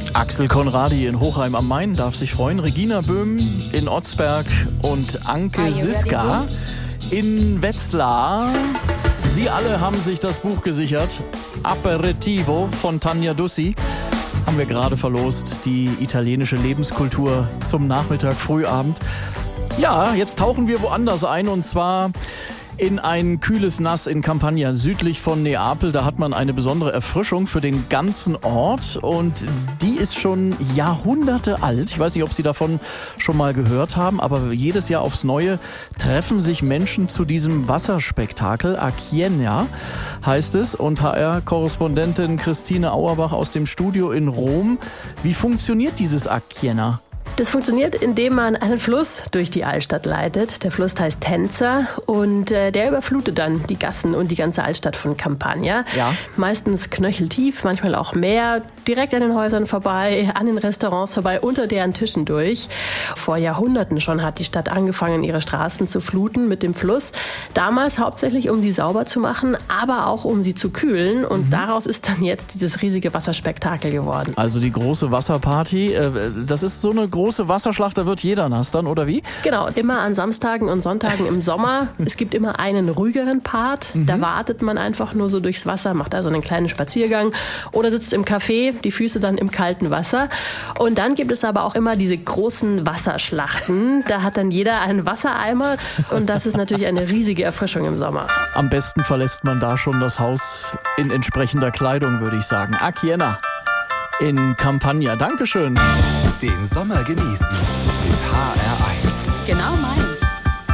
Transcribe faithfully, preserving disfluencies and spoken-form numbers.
Axel Konradi in Hochheim am Main darf sich freuen. Regina Böhm in Otzberg und Anke Siska in Wetzlar. Sie alle haben sich das Buch gesichert. Aperitivo von Tanja Dussi. Haben wir gerade verlost. Die italienische Lebenskultur zum Nachmittag, Frühabend. Ja, jetzt tauchen wir woanders ein, und zwar in ein kühles Nass in Campania, südlich von Neapel. Da hat man eine besondere Erfrischung für den ganzen Ort, und die ist schon Jahrhunderte alt. Ich weiß nicht, ob Sie davon schon mal gehört haben, aber jedes Jahr aufs Neue treffen sich Menschen zu diesem Wasserspektakel. Acchienna heißt es, und H R-Korrespondentin Christine Auerbach aus dem Studio in Rom. Wie funktioniert dieses Acchienna? Das funktioniert, indem man einen Fluss durch die Altstadt leitet. Der Fluss heißt Tenza, und äh, der überflutet dann die Gassen und die ganze Altstadt von Campania. Ja. Meistens knöcheltief, manchmal auch mehr, direkt an den Häusern vorbei, an den Restaurants vorbei, unter deren Tischen durch. Vor Jahrhunderten schon hat die Stadt angefangen, ihre Straßen zu fluten mit dem Fluss. Damals hauptsächlich, um sie sauber zu machen, aber auch um sie zu kühlen. Und mhm. daraus ist dann jetzt dieses riesige Wasserspektakel geworden. Also die große Wasserparty, äh, das ist so eine große Wasserschlacht, da wird jeder nass dann, oder wie? Genau, immer an Samstagen und Sonntagen im Sommer. Es gibt immer einen ruhigeren Part. Mhm. Da wartet man einfach nur so durchs Wasser, macht also einen kleinen Spaziergang oder sitzt im Café, die Füße dann im kalten Wasser. Und dann gibt es aber auch immer diese großen Wasserschlachten. Da hat dann jeder einen Wassereimer, und das ist natürlich eine riesige Erfrischung im Sommer. Am besten verlässt man da schon das Haus in entsprechender Kleidung, würde ich sagen. Acchienna in Campania. Dankeschön. Den Sommer genießen mit H R eins. Genau mein.